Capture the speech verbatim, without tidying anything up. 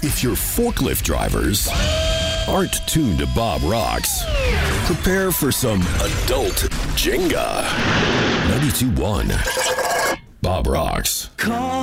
If your forklift drivers aren't tuned to Bob Rocks, prepare for some adult Jenga. ninety-two point one Bob Rocks. Call